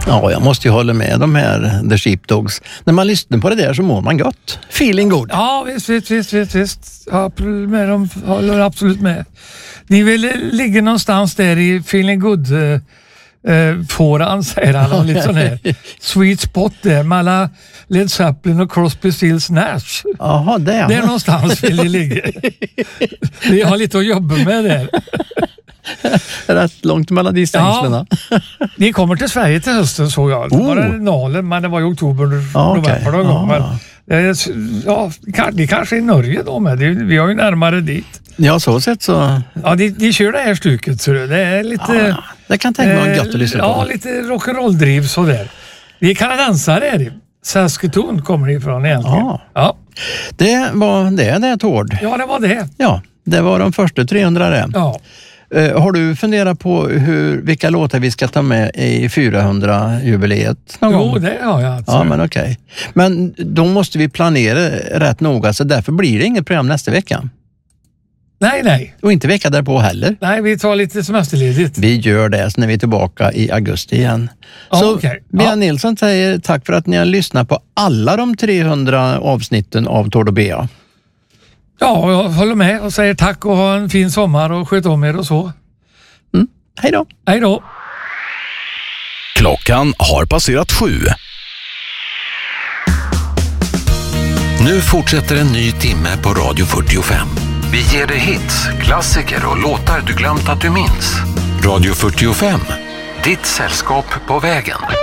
Ja, jag måste ju hålla med de här The Sheepdogs. När man lyssnar på det där så mår man gott. Feeling good. Ja, visst. Ja, de håller absolut med. Ni vill ligga någonstans där i feeling good fåran, säger han. Och lite sån här sweet spot där med alla Led Zeppelin och Crosby, Stills, Nash. Jaha, där. Där någonstans vill ni ligga. Vi har lite att jobba med där. Rätt långt mellan distanserna. Ja, ni kommer till Sverige till hösten, såg jag. Det var Nalen, men det var i oktober, november någon gång. Men, det kanske är Norge då med. Vi har ju närmare dit. Ja, så sett så. Ja, de kör det här stycket, så det är lite... Ja, det kan tänka mig gott att lyssna på. Ja, lite rock'n'roll-driv sådär. Vi är kanadensare är det. Saskatoon kommer det ifrån egentligen. Ja. Det var det Tord. Ja, det var det. Ja, det var de första 300 det. Ja. Har du funderat på vilka låtar vi ska ta med i 400-jubileet någon gång? Jo, det har jag. Alltså. Ja, men okej. Men då måste vi planera rätt noga, så därför blir det inget program nästa vecka. Nej. Och inte vecka därpå heller. Nej, vi tar lite semesterledigt. Vi gör det när vi är tillbaka i augusti igen. Så Bea Nilsson säger tack för att ni har lyssnat på alla de 300 avsnitten av Tord och Bea. Ja, jag håller med och säger tack och ha en fin sommar och sköt om er och så. Hej då. Hej då. Klockan har passerat 7. Nu fortsätter en ny timme på Radio 45. Vi ger dig hits, klassiker och låtar du glömt att du minns. Radio 45, ditt sällskap på vägen.